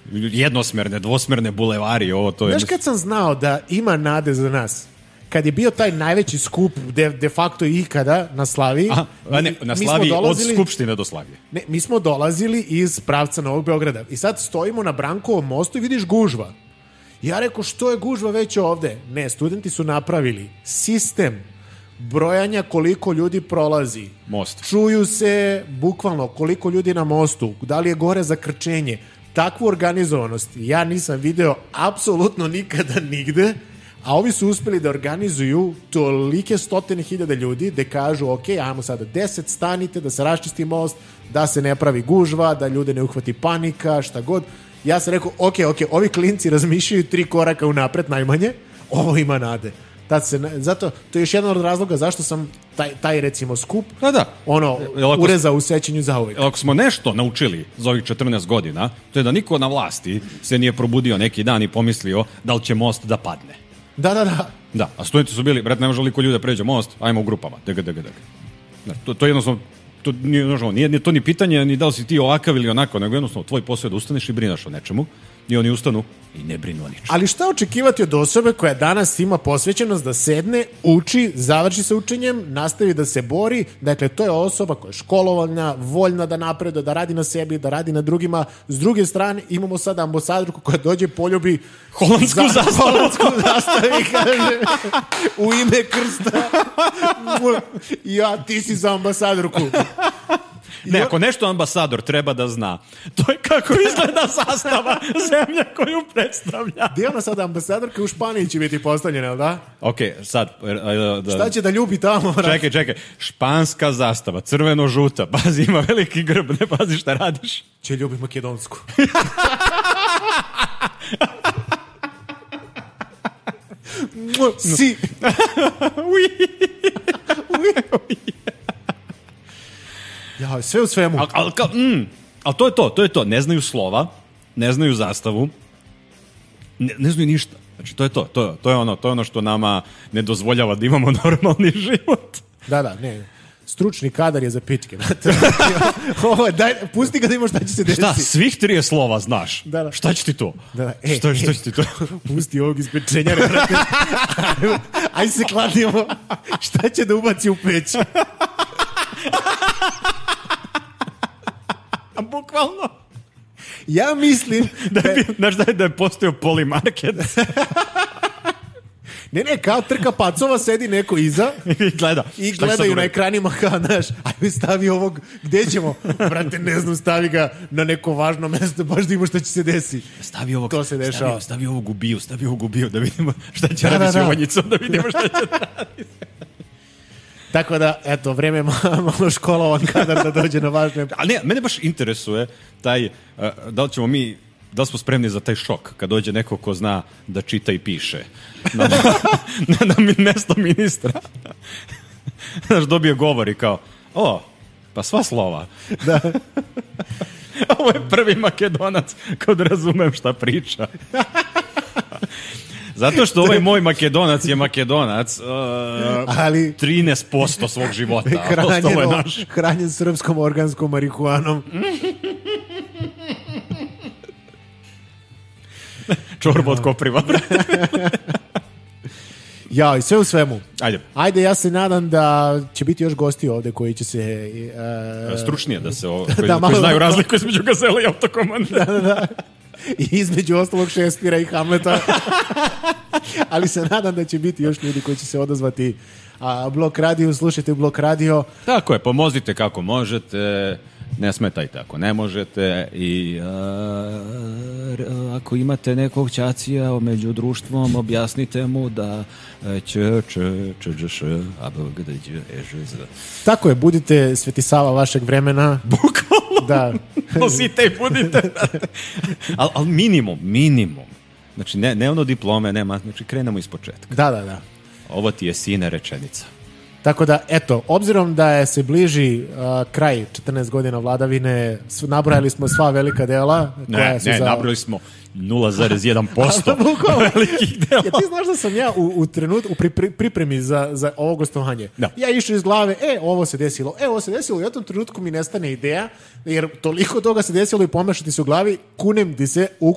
jednosmerne, dvosmerne bulevari, ovo to je... Znaš kad sam znao da ima nade za nas? Kad je bio taj najveći skup de facto ikada na Slaviji. Na Slaviji od Skupštine do Slavije. Ne, mi smo dolazili iz pravca Novog Beograda i sad stojimo na Brankovom mostu i vidiš gužva. Ja rekao, što je gužva već ovde? Ne, studenti su napravili sistem brojanja koliko ljudi prolazi. Most. Čuju se bukvalno koliko ljudi na mostu, da li je gore za krčenje. Takvu organizovanost ja nisam video apsolutno nikada nigde, a ovi su uspeli da organizuju tolike stotine hiljade ljudi da kažu, ok, ajmo sada 10, stanite, da se raščisti most, da se ne pravi gužva, da ljude ne uhvati panika, šta god. Ja sam rekao, ok, ovi klinci razmišljaju 3 koraka unapred najmanje, ovo ima nade. Zato, to je još jedan od razloga zašto sam taj recimo skup urezao u sećanju zauvek. Ako smo nešto naučili za ovih 14 godina, to je da niko na vlasti se nije probudio neki dan i pomislio da li će most da padne. Da, a studenti su bili, bret, ne može liko ljudi da pređe most, ajmo u grupama, dega. To je jednostavno, nije to ni pitanje ni da li si ti ovakav ili onako, nego jednostavno tvoj posao je da ustaneš i brinaš o nečemu i oni ustanu i ne brinu o ničemu. Ali šta očekivati od osobe koja danas ima posvećenost da sedne, uči, završi sa učenjem, nastavi da se bori? Dakle, to je osoba koja je školovana, voljna da napreduje, da radi na sebi, da radi na drugima. S druge strane, imamo sada ambasadorku koja dođe, poljubi holandsku zastavu i kaže u ime krsta ti si za ambasadorku. Ne, ako nešto ambasador treba da zna, to je kako izgleda zastava zemlja koju predstavlja. Gdje je ona sada ambasadorka? U Španiji će biti postavljena, da? Ok, sad... Šta će da ljubi tamo? Čekaj. Španska zastava, crveno-žuta, pazi, ima veliki grb, ne pazi šta radiš. Će ljubi makedonsku. Si. Ja, sve u svemu. Ali to je to. Ne znaju slova, ne znaju zastavu, ne znaju ništa. Znači, to je ono što nama ne dozvoljava da imamo normalni život. Da, ne. Stručni kadar je za pičke. Pusti ga da imaš šta će se desiti. Šta, svih 30 slova znaš? Da. Šta će ti to? Šta će ti to? Pusti ovog iz pečenjara. Ajde se kladnimo. Šta će da ubaci u peć? Bukvalno. Ja mislim da je postojao polimarket. Ne, kao trka pacova, sedi neko iza i gledaju na ekranima kao, znaš, ajme stavi ovog, gde ćemo? Brate, ne znam, stavi ga na neko važno mesto, baš da ima šta će se desi. To se dešava. Stavi ovog u bio, da vidimo šta će raditi s Jovanjicom, da vidimo šta će raditi. Tako da, eto, vreme malo školovan kadar da dođe na važne... Ali ne, mene baš interesuje taj, da li smo spremni za taj šok kad dođe neko ko zna da čita i piše na mesto ministra. Znaš, dobije govor i kao, pa sva slova. Da. Ovo je prvi Makedonac kod razumem šta priča. Zato što ovaj moj Makedonac je Makedonac ali 13% svog života. Hranjen srpskom organskom marihuanom. Čorba od kopriva. Ja, i sve u svemu. Ajde, ja se nadam da će biti još gosti ovde koji će se... stručnije da se... koji znaju razliku između Gazela i Autokomande. Da. I između ostalog Šekspira i Hamleta. Ali se nadam da će biti još ljudi koji će se odazvati Blok Radio, slušajte Blok Radio. Tako je, pomozite kako možete, ne smetajte ako ne možete i ako imate nekog ćacija među društvom, objasnite mu da tako je, budite Sveti Sava vašeg vremena. Bukvalno. Da. Nosite i budite. Ali minimum. Znači, ne ono diplome, nema, znači krenemo iz početka. Da. Ovo ti je sine rečenica. Tako da, eto, obzirom da se bliži kraj 14 godina vladavine, nabrojali smo sva velika dela. Nabrojali smo 0,1% velikih dela. Ja, ti znaš da sam ja u trenutku, pripremi za ovo gostovanje. Da. Ja išao iz glave, ovo se desilo, i u tom trenutku mi nestane ideja, jer toliko toga se desilo i pomešati se u glavi, kunem ti se,